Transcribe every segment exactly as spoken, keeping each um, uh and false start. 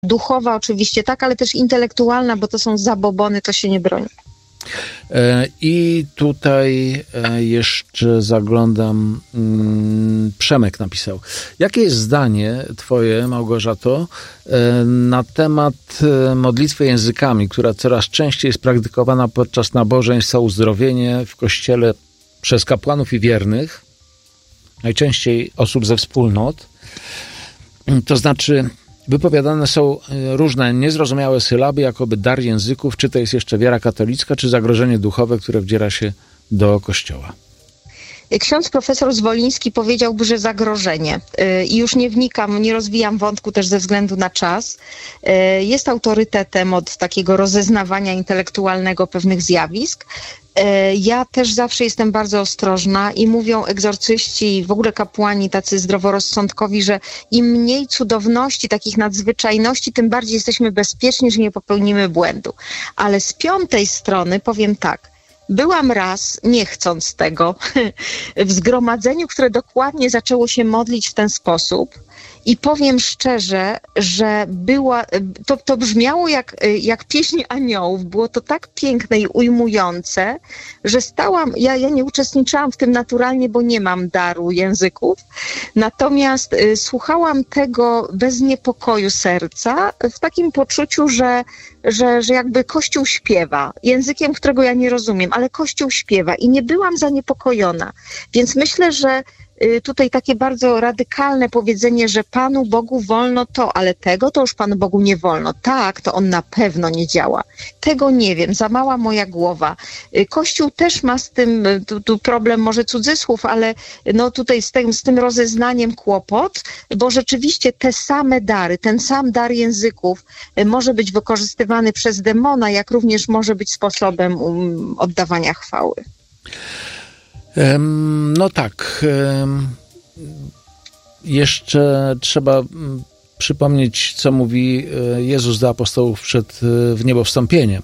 Duchowa oczywiście tak, ale też intelektualna, bo to są zabobony, to się nie broni. I tutaj jeszcze zaglądam, Przemek napisał. Jakie jest zdanie twoje, Małgorzato, na temat modlitwy językami, która coraz częściej jest praktykowana podczas nabożeństw o uzdrowienie w kościele przez kapłanów i wiernych, najczęściej osób ze wspólnot, to znaczy wypowiadane są różne niezrozumiałe sylaby, jakoby dar języków, czy to jest jeszcze wiara katolicka, czy zagrożenie duchowe, które wdziera się do Kościoła. Ksiądz profesor Zwoliński powiedziałby, że zagrożenie. I już nie wnikam, nie rozwijam wątku też ze względu na czas. Jest autorytetem od takiego rozeznawania intelektualnego pewnych zjawisk. Ja też zawsze jestem bardzo ostrożna i mówią egzorcyści, w ogóle kapłani tacy zdroworozsądkowi, że im mniej cudowności, takich nadzwyczajności, tym bardziej jesteśmy bezpieczni, że nie popełnimy błędu. Ale z piątej strony powiem tak. Byłam raz, nie chcąc tego, w zgromadzeniu, które dokładnie zaczęło się modlić w ten sposób i powiem szczerze, że była, to, to brzmiało jak, jak pieśń aniołów, było to tak piękne i ujmujące, że stałam, ja, ja nie uczestniczyłam w tym naturalnie, bo nie mam daru języków, natomiast y, słuchałam tego bez niepokoju serca, w takim poczuciu, że Że, że jakby Kościół śpiewa językiem, którego ja nie rozumiem, ale Kościół śpiewa i nie byłam zaniepokojona. Więc myślę, że tutaj takie bardzo radykalne powiedzenie, że Panu Bogu wolno to, ale tego to już Panu Bogu nie wolno. Tak, to on na pewno nie działa. Tego nie wiem, za mała moja głowa. Kościół też ma z tym, tu, tu problem może cudzysłów, ale no tutaj z tym, z tym rozeznaniem kłopot, bo rzeczywiście te same dary, ten sam dar języków może być wykorzystywany przez demona, jak również może być sposobem um, oddawania chwały. No tak. Jeszcze trzeba przypomnieć, co mówi Jezus do apostołów przed w niebo wstąpieniem,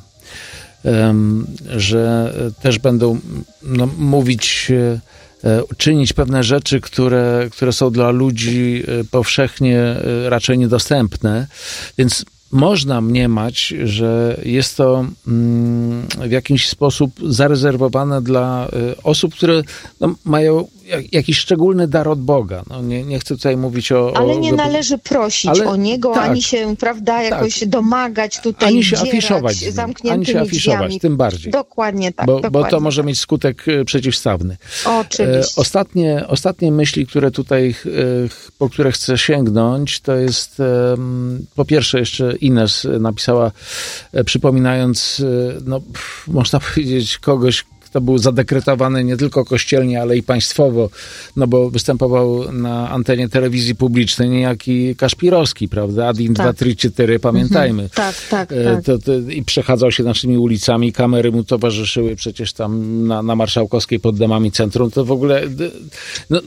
że też będą no, mówić, czynić pewne rzeczy, które, które są dla ludzi powszechnie raczej niedostępne, więc można mniemać, że jest to w jakiś sposób zarezerwowane dla osób, które no, mają jakiś szczególny dar od Boga. No, nie, nie chcę tutaj mówić o... Ale nie o... należy prosić ale, o Niego, tak, ani się, prawda, jakoś tak. domagać tutaj, ani się afiszować zamkniętymi ani się afiszować, drzwiami. tym bardziej. Dokładnie tak. Bo, dokładnie bo to może tak. mieć skutek przeciwstawny. Oczywiście. Ostatnie, ostatnie myśli, które tutaj, po które chcę sięgnąć, to jest po pierwsze jeszcze Ines napisała, przypominając, no, można powiedzieć, kogoś, kto był zadekretowany nie tylko kościelnie, ale i państwowo, no bo występował na antenie telewizji publicznej niejaki Kaszpirowski, prawda? Adin tak. dwa, trzy, cztery, pamiętajmy. Mhm. Tak, tak, tak. To, to, I przechadzał się naszymi ulicami, kamery mu towarzyszyły przecież tam na, na Marszałkowskiej pod domami centrum. To w ogóle... No,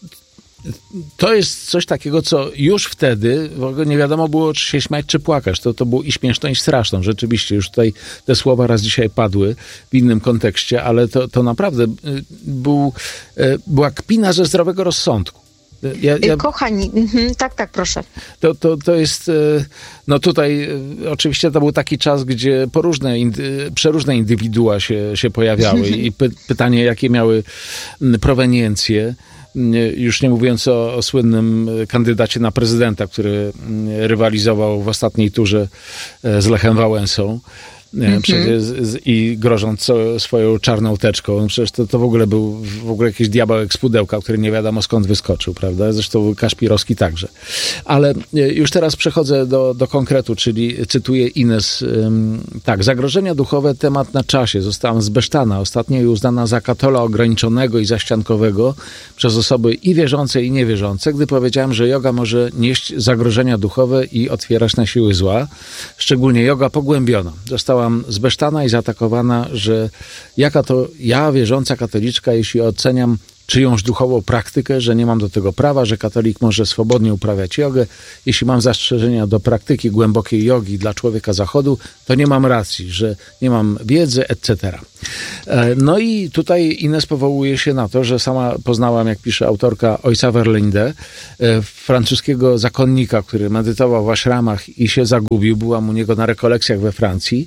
to jest coś takiego, co już wtedy w ogóle nie wiadomo było, czy się śmiać, czy płakać. To, to było i śmieszne, i straszne. Rzeczywiście, już tutaj te słowa raz dzisiaj padły w innym kontekście, ale to, to naprawdę był, była kpina ze zdrowego rozsądku. Ja, ja, Kochani, mhm, tak, tak, proszę. To, to, to jest, no tutaj oczywiście to był taki czas, gdzie poróżne, przeróżne indywidua się, się pojawiały i py, pytanie, jakie miały proweniencje. Już nie mówiąc o, o słynnym kandydacie na prezydenta, który rywalizował w ostatniej turze z Lechem Wałęsą. Mm-hmm. Przecież i grożąc swoją czarną teczką. Przecież to, to w ogóle był w ogóle jakiś diabełek z pudełka, który nie wiadomo skąd wyskoczył, prawda? Zresztą Kaszpirowski także. Ale już teraz przechodzę do, do konkretu, czyli cytuję Ines. Tak, zagrożenia duchowe, temat na czasie. Zostałam zbesztana. Ostatnio uznana za katola ograniczonego i zaściankowego przez osoby i wierzące, i niewierzące, gdy powiedziałem, że joga może nieść zagrożenia duchowe i otwierać na siły zła. Szczególnie joga pogłębiona. Została zbesztana i zaatakowana, że jaka to ja, wierząca katoliczka, jeśli oceniam czyjąś duchową praktykę, że nie mam do tego prawa, że katolik może swobodnie uprawiać jogę. Jeśli mam zastrzeżenia do praktyki głębokiej jogi dla człowieka zachodu, to nie mam racji, że nie mam wiedzy, et cetera. No i tutaj Ines powołuje się na to, że sama poznałam, jak pisze autorka, ojca Verlinde, francuskiego zakonnika, który medytował w ashramach i się zagubił. Byłam u niego na rekolekcjach we Francji.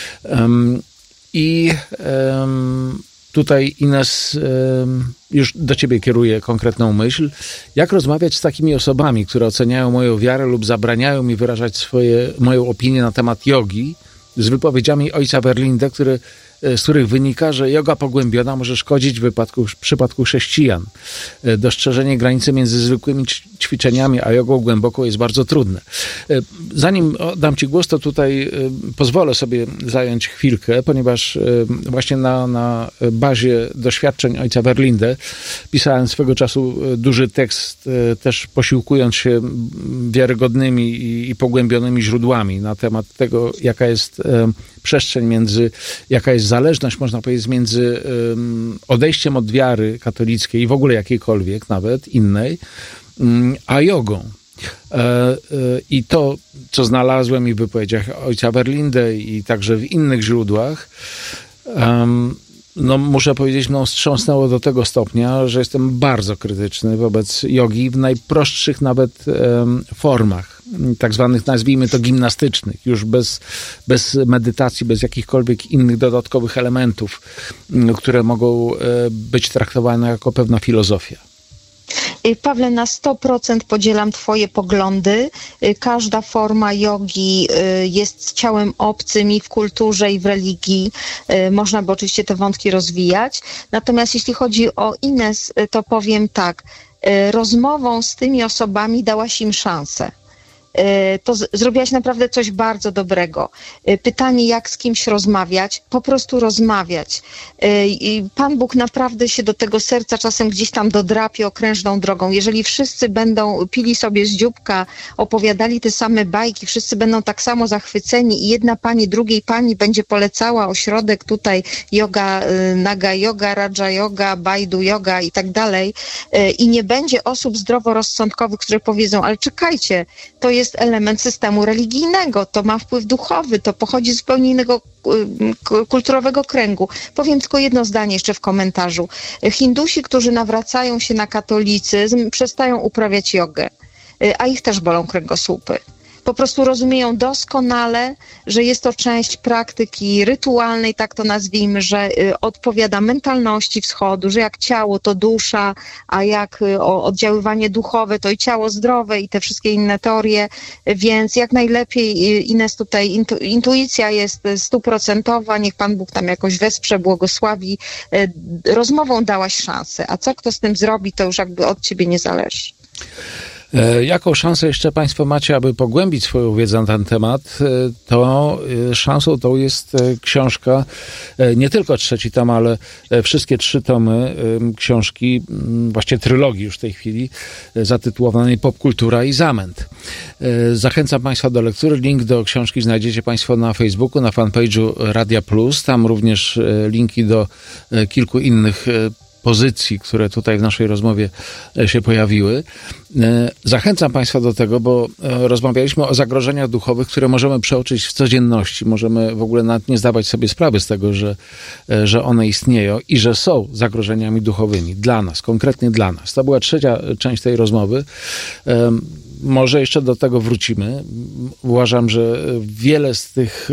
I tutaj, Ines, już do ciebie kieruję konkretną myśl. Jak rozmawiać z takimi osobami, które oceniają moją wiarę lub zabraniają mi wyrażać swoje, moją opinię na temat jogi, z wypowiedziami ojca Verlinde, który, z których wynika, że joga pogłębiona może szkodzić w wypadku, w przypadku chrześcijan. Dostrzeżenie granicy między zwykłymi ćwiczeniami a jogą głęboką jest bardzo trudne. Zanim dam ci głos, to tutaj pozwolę sobie zająć chwilkę, ponieważ właśnie na, na bazie doświadczeń ojca Verlinde pisałem swego czasu duży tekst, też posiłkując się wiarygodnymi i, i pogłębionymi źródłami na temat tego, jaka jest przestrzeń między, jaka jest zależność, można powiedzieć, między um, odejściem od wiary katolickiej i w ogóle jakiejkolwiek, nawet innej, um, a jogą. E, e, I to, co znalazłem i w wypowiedziach ojca Verlinde i także w innych źródłach, um, no muszę powiedzieć, no wstrząsnęło do tego stopnia, że jestem bardzo krytyczny wobec jogi w najprostszych nawet um, formach, tak zwanych, nazwijmy to, gimnastycznych, już bez, bez medytacji, bez jakichkolwiek innych dodatkowych elementów, które mogą być traktowane jako pewna filozofia. Pawle, na sto procent podzielam twoje poglądy. Każda forma jogi jest ciałem obcym i w kulturze, i w religii. Można by oczywiście te wątki rozwijać. Natomiast jeśli chodzi o Ines, to powiem tak. Rozmową z tymi osobami dałaś im szansę. To z- zrobiłaś naprawdę coś bardzo dobrego. Pytanie, jak z kimś rozmawiać? Po prostu rozmawiać. I Pan Bóg naprawdę się do tego serca czasem gdzieś tam dodrapie okrężną drogą. Jeżeli wszyscy będą pili sobie z dzióbka, opowiadali te same bajki, wszyscy będą tak samo zachwyceni i jedna pani drugiej pani będzie polecała ośrodek tutaj yoga, naga yoga, raja yoga, bajdu yoga i tak dalej, i nie będzie osób zdroworozsądkowych, które powiedzą, ale czekajcie, to jest element systemu religijnego, to ma wpływ duchowy, to pochodzi z zupełnie innego kulturowego kręgu. Powiem tylko jedno zdanie jeszcze w komentarzu. Hindusi, którzy nawracają się na katolicyzm, przestają uprawiać jogę, a ich też bolą kręgosłupy. Po prostu rozumieją doskonale, że jest to część praktyki rytualnej, tak to nazwijmy, że odpowiada mentalności wschodu, że jak ciało to dusza, a jak oddziaływanie duchowe to i ciało zdrowe i te wszystkie inne teorie, więc jak najlepiej, Ines, tutaj intu, intuicja jest stuprocentowa, niech Pan Bóg tam jakoś wesprze, błogosławi. Rozmową dałaś szansę, a co kto z tym zrobi, to już jakby od ciebie nie zależy. Jaką szansę jeszcze Państwo macie, aby pogłębić swoją wiedzę na ten temat, to szansą tą jest książka, nie tylko trzeci tom, ale wszystkie trzy tomy książki, właściwie trylogii już w tej chwili, zatytułowanej Popkultura i zamęt. Zachęcam Państwa do lektury. Link do książki znajdziecie Państwo na Facebooku, na fanpage'u Radia Plus. Tam również linki do kilku innych pozycji, które tutaj w naszej rozmowie się pojawiły. Zachęcam Państwa do tego, bo rozmawialiśmy o zagrożeniach duchowych, które możemy przeoczyć w codzienności. Możemy w ogóle nawet nie zdawać sobie sprawy z tego, że, że one istnieją i że są zagrożeniami duchowymi dla nas, konkretnie dla nas. To była trzecia część tej rozmowy. Może jeszcze do tego wrócimy. Uważam, że wiele z tych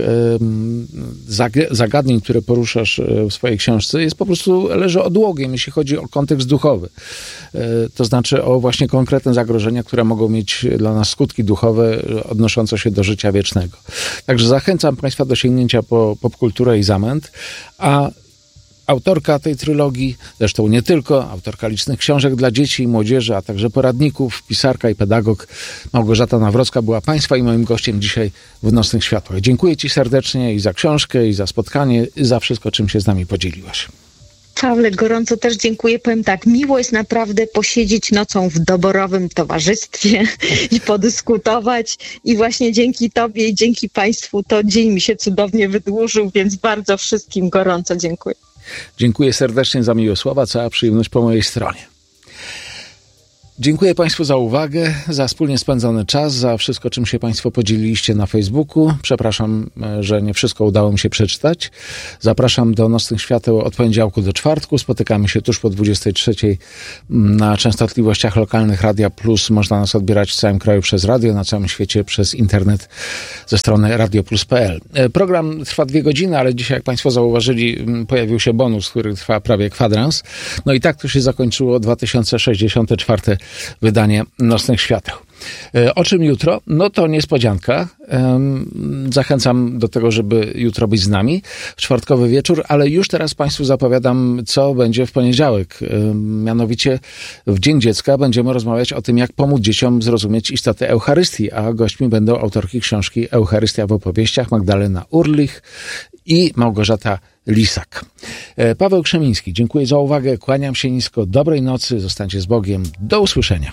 zagadnień, które poruszasz w swojej książce, jest po prostu leży odłogiem, jeśli chodzi o kontekst duchowy. To znaczy o właśnie konkretne zagrożenia, które mogą mieć dla nas skutki duchowe odnoszące się do życia wiecznego. Także zachęcam Państwa do sięgnięcia po popkulturę i zamęt, a autorka tej trylogii, zresztą nie tylko, autorka licznych książek dla dzieci i młodzieży, a także poradników, pisarka i pedagog Małgorzata Nawrocka była Państwa i moim gościem dzisiaj w Nocnych Światłach. Dziękuję Ci serdecznie i za książkę, i za spotkanie, i za wszystko, czym się z nami podzieliłaś. Pawle, gorąco też dziękuję. Powiem tak, miło jest naprawdę posiedzieć nocą w doborowym towarzystwie i podyskutować. I właśnie dzięki Tobie i dzięki Państwu to dzień mi się cudownie wydłużył, więc bardzo wszystkim gorąco dziękuję. Dziękuję serdecznie za miłe słowa, cała przyjemność po mojej stronie. Dziękuję Państwu za uwagę, za wspólnie spędzony czas, za wszystko, czym się Państwo podzieliliście na Facebooku. Przepraszam, że nie wszystko udało mi się przeczytać. Zapraszam do Nocnych Świateł od poniedziałku do czwartku. Spotykamy się tuż po dwudziestej trzeciej na częstotliwościach lokalnych Radia Plus. Można nas odbierać w całym kraju przez radio, na całym świecie przez internet ze strony radio plus kropka p l. Program trwa dwie godziny, ale dzisiaj, jak Państwo zauważyli, pojawił się bonus, który trwa prawie kwadrans. No i tak to się zakończyło dwa tysiące sześćdziesiąte czwarte wydanie Nocnych Świateł. O czym jutro? No to niespodzianka. Zachęcam do tego, żeby jutro być z nami w czwartkowy wieczór, ale już teraz Państwu zapowiadam, co będzie w poniedziałek. Mianowicie w Dzień Dziecka będziemy rozmawiać o tym, jak pomóc dzieciom zrozumieć istotę Eucharystii, a gośćmi będą autorki książki Eucharystia w opowieściach Magdalena Urlich i Małgorzata Lisak. Paweł Krzemiński, dziękuję za uwagę, kłaniam się nisko, dobrej nocy, zostańcie z Bogiem, do usłyszenia.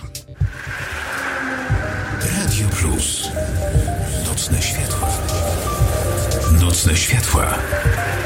Radio Plus. Nocne światła. Nocne światła.